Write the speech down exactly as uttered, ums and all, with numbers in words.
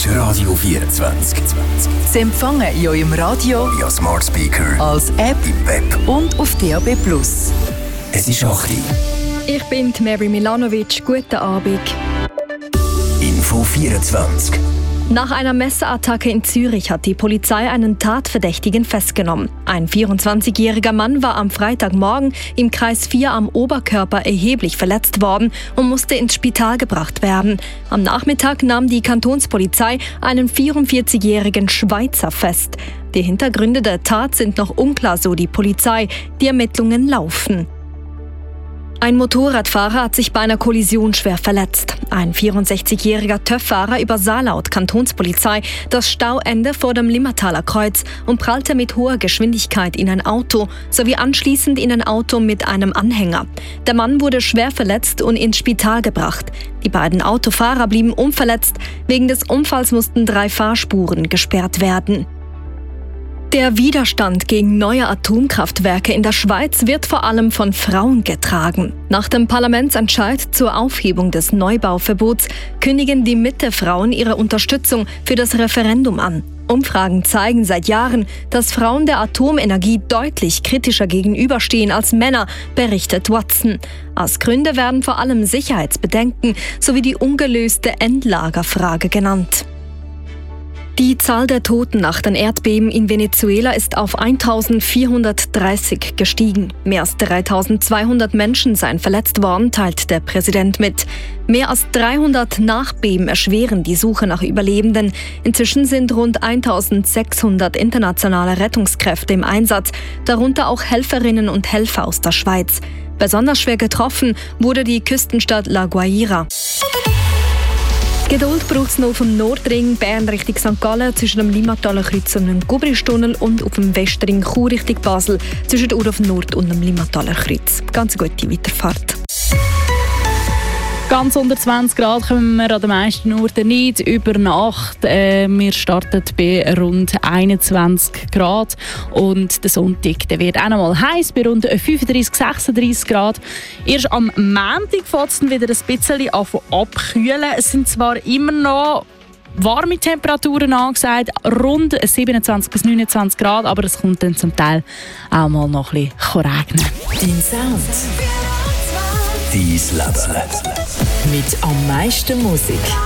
ist Radio vierundzwanzig. Sie empfangen in eurem Radio, via Smart Speaker, als App im Web und auf D A B plus. Es ist acht Uhr. Ich bin Mary Milanovic. Guten Abend. Info vierundzwanzig. Nach einer Messerattacke in Zürich hat die Polizei einen Tatverdächtigen festgenommen. Ein vierundzwanzigjähriger Mann war am Freitagmorgen im Kreis vier am Oberkörper erheblich verletzt worden und musste ins Spital gebracht werden. Am Nachmittag nahm die Kantonspolizei einen vierundvierzigjährigen Schweizer fest. Die Hintergründe der Tat sind noch unklar, so die Polizei. Die Ermittlungen laufen. Ein Motorradfahrer hat sich bei einer Kollision schwer verletzt. Ein vierundsechzigjähriger TÜV-Fahrer übersah laut Kantonspolizei das Stauende vor dem Limmertaler Kreuz und prallte mit hoher Geschwindigkeit in ein Auto sowie anschließend in ein Auto mit einem Anhänger. Der Mann wurde schwer verletzt und ins Spital gebracht. Die beiden Autofahrer blieben unverletzt. Wegen des Unfalls mussten drei Fahrspuren gesperrt werden. Der Widerstand gegen neue Atomkraftwerke in der Schweiz wird vor allem von Frauen getragen. Nach dem Parlamentsentscheid zur Aufhebung des Neubauverbots kündigen die Mitte-Frauen ihre Unterstützung für das Referendum an. Umfragen zeigen seit Jahren, dass Frauen der Atomenergie deutlich kritischer gegenüberstehen als Männer, berichtet Watson. Als Gründe werden vor allem Sicherheitsbedenken sowie die ungelöste Endlagerfrage genannt. Die Zahl der Toten nach den Erdbeben in Venezuela ist auf eintausendvierhundertdreißig gestiegen. Mehr als dreitausendzweihundert Menschen seien verletzt worden, teilt der Präsident mit. Mehr als dreihundert Nachbeben erschweren die Suche nach Überlebenden. Inzwischen sind rund eintausendsechshundert internationale Rettungskräfte im Einsatz, darunter auch Helferinnen und Helfer aus der Schweiz. Besonders schwer getroffen wurde die Küstenstadt La Guaira. Geduld braucht es noch auf dem Nordring Bern Richtung Sankt Gallen zwischen dem Limmertaler Kreuz und dem Gubristunnel und auf dem Westring Chur Richtung Basel zwischen Urdorf Nord und dem Limmertaler Kreuz. Ganz gute Weiterfahrt. Ganz unter zwanzig Grad kommen wir an den meisten Orten nicht über Nacht. Äh, wir starten bei rund einundzwanzig Grad und der Sonntag der wird auch noch mal heiß bei rund fünfunddreißig, sechsunddreißig Grad. Erst am Montag fängt es dann wieder ein bisschen an abkühlen. Es sind zwar immer noch warme Temperaturen angesagt, rund siebenundzwanzig bis neunundzwanzig Grad, aber es kommt dann zum Teil auch mal noch ein bisschen regnen. Dein Sound. Dein Leben. Mit am meisten Musik.